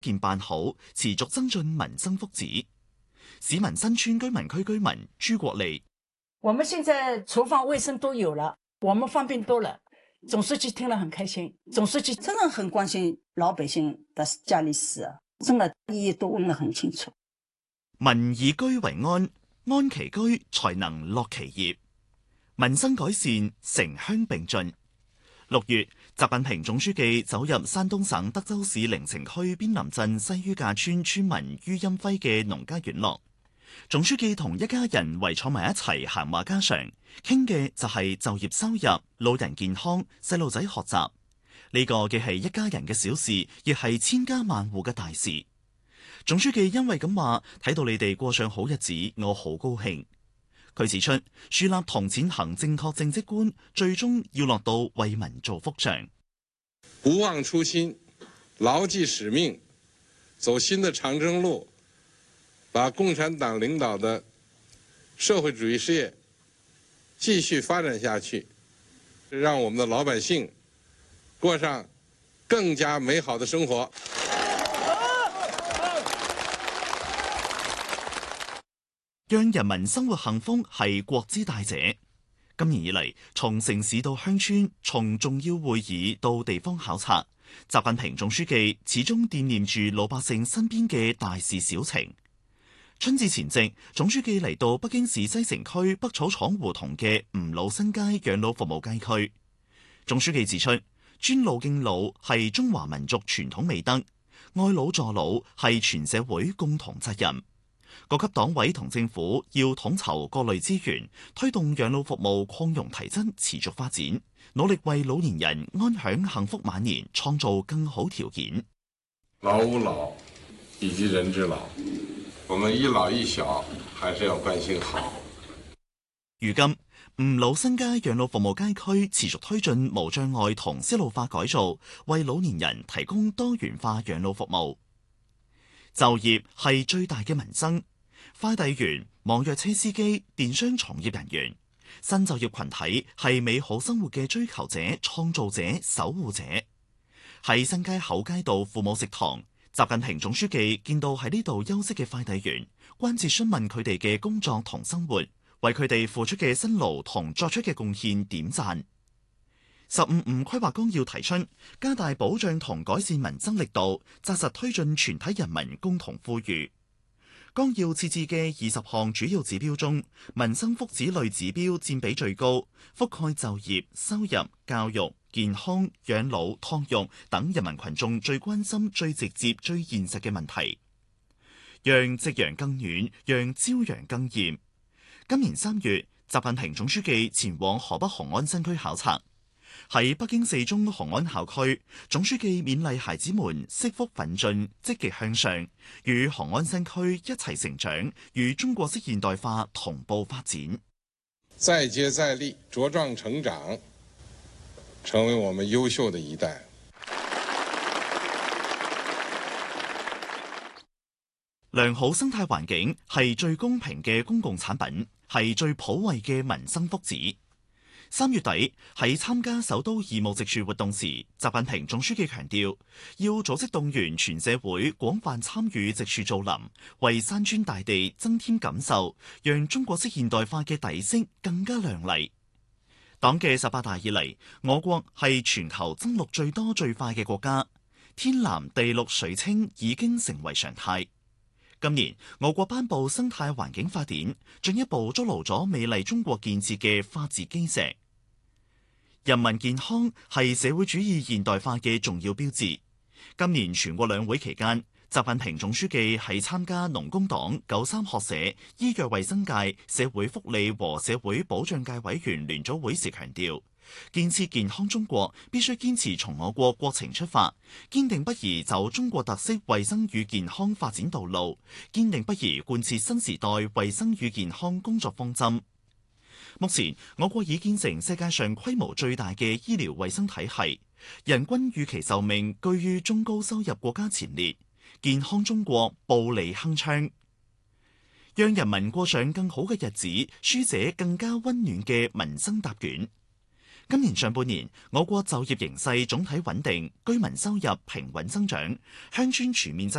建辦好，持續增進民生福祉。市民新村居民區居民朱國利： 我們現在廚房衛生都有了，我們方便多了。總書記聽了很開心，總書記真的很關心老百姓的家裏事，真的意義都問得很清楚。 民以居為安，安其居才能樂其業，民生改善城鄉並進。6月，習近平總書記走入山東省德州市靈澄區邊林鎮西于架村村民于欽輝嘅農家院落。總書記同一家人圍坐埋一齊閒話家常，傾嘅就係就業收入、老人健康、細路仔學習。呢個既係一家人嘅小事，亦係千家萬戶嘅大事。總書記因為咁話，睇到你哋過上好日子，我好高興。佢指出，樹立同踐行正確政績觀，最終要落到為民造福上。 不忘初心，牢記使命，走新的長征路，把共產黨領導的社會主義事業繼續發展下去，讓我們的老百姓過上更加美好的生活。 讓人民生活幸福係國之大者。今年以嚟，從城市到鄉村，從重要會議到地方考察，習近平總書記始終惦念住老百姓身邊嘅大事小情。春節前夕，總書記嚟到北京市西城區北草廠胡同嘅吳老新街養老服務街區。總書記指出，尊老敬老係中華民族傳統美德，愛老助老係全社會共同責任。各級黨委同政府要統籌各類資源，推動養老服務擴容提質、持續發展，努力為老年人安享幸福晚年創造更好條件。 老吾老以及人之老，我們一老一小還是要關心好。 如今，吳老新街養老服務街區持續推進無障礙同絲路化改造，為老年人提供多元化養老服務。就業係最大嘅民生。快遞員、網約車司機、電商從業人員，新就業群體係美好生活嘅追求者、創造者、守護者。喺新街口街道父母食堂，習近平總書記見到喺呢度休息嘅快遞員，關切詢問佢哋嘅工作同生活，為佢哋付出嘅辛勞同作出嘅貢獻點讚。15五規劃綱要提出，加大保障同改善民生力度，紮實推進全體人民共同富裕。綱要設置嘅20項主要指標中，民生福祉類指標佔比最高，覆蓋就業、收入、教育、健康、養老、託育等人民群眾最關心、最直接、最現實嘅問題，讓夕陽更暖，讓朝陽更豔。今年3月，習近平總書記前往河北雄安新區考察。喺北京4中雄安校區，總書記勉勵孩子們惜福奮進、積極向上，與雄安新區一齊成長，與中國式現代化同步發展。 再接再厲，茁壯成長，成為我們優秀的一代。 良好生態環境係最公平嘅公共產品，係最普惠嘅民生福祉。3月底喺參加首都義務植樹活動時，習近平總書記強調，要組織動員全社會廣泛參與植樹造林，為山川大地增添感受，讓中國式現代化嘅底色更加亮麗。黨嘅18大以嚟，我國係全球增綠最多最快嘅國家，天藍地綠水清已經成為常態。今年，我國頒布生態環境法典，進一步築牢咗美麗中國建設嘅法治基石。人民健康係社會主義現代化嘅重要標誌。今年全國兩會期間，習近平總書記喺參加農工黨、93學社、醫藥衛生界、社會福利和社會保障界委員聯組會時強調，建設健康中國必須堅持從我國國情出發，堅定不移走中國特色衛生與健康發展道路，堅定不移貫徹新時代衛生與健康工作方針。目前，我國已建成世界上規模最大嘅醫療衛生體系，人均預期壽命居於中高收入國家前列，健康中國步履鏗鏘，讓人民過上更好嘅日子，書寫更加溫暖嘅民生答卷。 今年上半年，我國就業形勢總體穩定，居民收入平穩增長，鄉村全面